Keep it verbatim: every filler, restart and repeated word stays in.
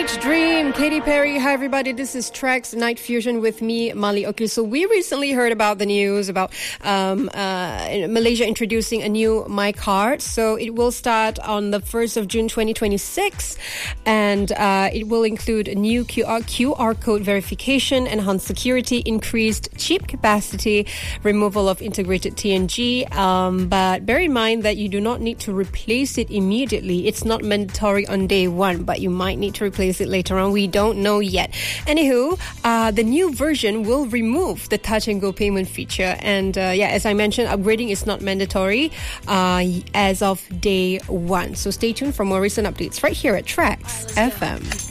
Dream, Katy Perry. Hi everybody, this is Trax Night Fusion with me, Mali. Okay, so we recently heard about the news about um, uh, Malaysia introducing a new MyCard. So it will start on the first of June twenty twenty-six, and uh, it will include a new Q R, Q R code verification, enhanced security, increased chip capacity, removal of integrated T N G. Um, but bear in mind that you do not need to replace it immediately. It's not mandatory on day one, but you might need to replace it later on. We don't know yet. Anywho, uh, the new version will remove the touch and go payment feature. And uh, yeah, as I mentioned, upgrading is not mandatory uh, as of day one. So stay tuned for more recent updates right here at Trax F M.